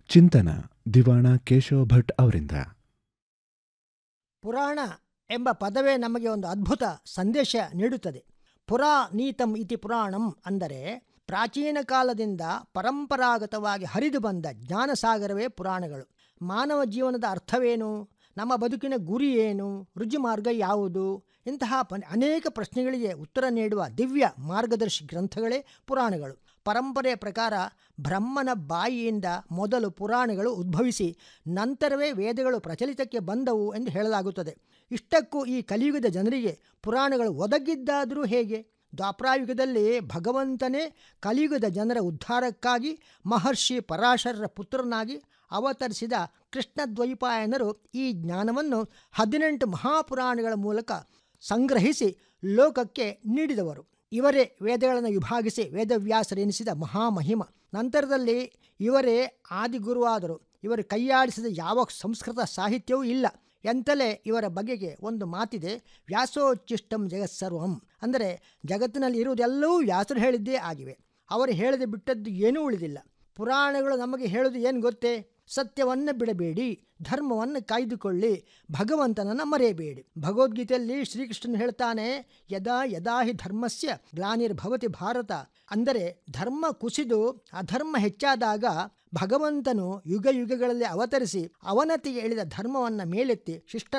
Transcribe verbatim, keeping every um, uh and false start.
ಚಿಂತನ ದಿವಾಣ ಕೇಶವ ಭಟ್ ಅವರಿಂದ. ಪುರಾಣ ಎಂಬ ಪದವೇ ನಮಗೆ ಒಂದು ಅದ್ಭುತ ಸಂದೇಶ ನೀಡುತ್ತದೆ. ಪುರಾ ನೀತಂ ಇತಿ ಪುರಾಣಂ ಅಂದರೆ ಪ್ರಾಚೀನ ಕಾಲದಿಂದ ಪರಂಪರಾಗತವಾಗಿ ಹರಿದು ಬಂದ ಜ್ಞಾನಸಾಗರವೇ ಪುರಾಣಗಳು. ಮಾನವ ಜೀವನದ ಅರ್ಥವೇನು, ನಮ್ಮ ಬದುಕಿನ ಗುರಿ ಏನು, ರುಜುಮಾರ್ಗ ಯಾವುದು, ಇಂತಹ ಅನೇಕ ಪ್ರಶ್ನೆಗಳಿಗೆ ಉತ್ತರ ನೀಡುವ ದಿವ್ಯ ಮಾರ್ಗದರ್ಶಿ ಗ್ರಂಥಗಳೇ ಪುರಾಣಗಳು. ಪರಂಪರೆಯ ಪ್ರಕಾರ ಬ್ರಹ್ಮನ ಬಾಯಿಯಿಂದ ಮೊದಲು ಪುರಾಣಗಳು ಉದ್ಭವಿಸಿ ನಂತರವೇ ವೇದಗಳು ಪ್ರಚಲಿತಕ್ಕೆ ಬಂದವು ಎಂದು ಹೇಳಲಾಗುತ್ತದೆ. ಇಷ್ಟಕ್ಕೂ ಈ ಕಲಿಯುಗದ ಜನರಿಗೆ ಪುರಾಣಗಳು ಒದಗಿದ್ದಾದರೂ ಹೇಗೆ? ದ್ವಾಪರಾಯುಗದಲ್ಲಿ ಭಗವಂತನೇ ಕಲಿಯುಗದ ಜನರ ಉದ್ಧಾರಕ್ಕಾಗಿ ಮಹರ್ಷಿ ಪರಾಶರರ ಪುತ್ರನಾಗಿ ಅವತರಿಸಿದ ಕೃಷ್ಣದ್ವೈಪಾಯನರು ಈ ಜ್ಞಾನವನ್ನು ಹದಿನೆಂಟು ಮಹಾಪುರಾಣಗಳ ಮೂಲಕ ಸಂಗ್ರಹಿಸಿ ಲೋಕಕ್ಕೆ ನೀಡಿದವರು. ಇವರೇ ವೇದಗಳನ್ನು ವಿಭಾಗಿಸಿ ವೇದವ್ಯಾಸರೆನಿಸಿದ ಮಹಾಮಹಿಮ. ನಂತರದಲ್ಲಿ ಇವರೇ ಆದಿಗುರುವಾದರು. ಇವರು ಕೈಯಾಡಿಸಿದ ಯಾವ ಸಂಸ್ಕೃತ ಸಾಹಿತ್ಯವೂ ಇಲ್ಲ ಎಂತಲೇ ಇವರ ಬಗೆಗೆ ಒಂದು ಮಾತಿದೆ, ವ್ಯಾಸೋಚ್ಚಿಷ್ಟಂ ಜಗತ್ಸರ್ವಂ. ಅಂದರೆ ಜಗತ್ತಿನಲ್ಲಿ ಇರುವುದೆಲ್ಲವೂ ವ್ಯಾಸರು ಹೇಳಿದ್ದೇ ಆಗಿವೆ. ಅವರು ಹೇಳದೆ ಬಿಟ್ಟದ್ದು ಏನೂ ಉಳಿದಿಲ್ಲ. ಪುರಾಣಗಳು ನಮಗೆ ಹೇಳೋದು ಏನು ಗೊತ್ತೇ? ಸತ್ಯವನ್ನು ಬಿಡಬೇಡಿ, ಧರ್ಮವನ್ನು ಕಾಯ್ದುಕೊಳ್ಳಿ, ಭಗವಂತನನ್ನು ಮರೆಯಬೇಡಿ. ಭಗವದ್ಗೀತೆಯಲ್ಲಿ ಶ್ರೀಕೃಷ್ಣನು ಹೇಳ್ತಾನೆ, ಯದಾ ಯದಾ ಹಿ ಧರ್ಮಸ್ಯ ಗ್ಲಾನಿರ್ಭವತಿ ಭಾರತ. ಅಂದರೆ ಧರ್ಮ ಕುಸಿದು ಅಧರ್ಮ ಹೆಚ್ಚಾದಾಗ ಭಗವಂತನು ಯುಗ ಯುಗಗಳಲ್ಲಿ ಅವತರಿಸಿ ಅವನತಿಗೆ ಇಳಿದ ಧರ್ಮವನ್ನು ಮೇಲೆತ್ತಿ ಶಿಷ್ಟ